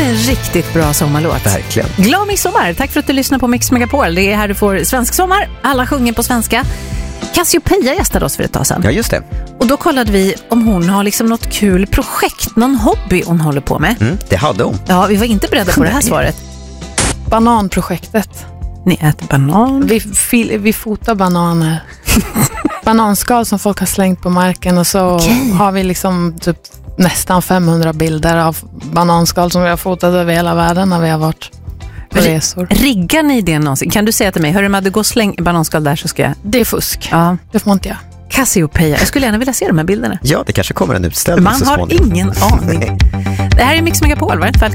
en riktigt bra sommarlåt. Verkligen. Glad midsommar. Tack för att du lyssnar på Mix Megapol. Det är här du får svensk sommar. Alla sjunger på svenska. Cassiopeia gästade oss för ett tag sedan. Ja, just det. Och då kollade vi om hon har liksom något kul projekt, någon hobby hon håller på med. Det hade hon. Ja, vi var inte beredda på det här svaret. Bananprojektet. Ni äter banan. Vi fotar bananer. Bananskal som folk har slängt på marken, och så har vi liksom typ nästan 500 bilder av bananskal som vi har fotat över hela världen när vi har varit på resor. Riggar ni det någonsin? Kan du säga till mig, hörru Madde, gå och släng bananskal där så ska jag... Det är fusk. Ja. Det får man inte göra. Cassiopeia. Jag skulle gärna vilja se de här bilderna. Ja, det kanske kommer en utställning Man så har småningom. ingen aning. Det här är Mix Megapol, varmt välkommen.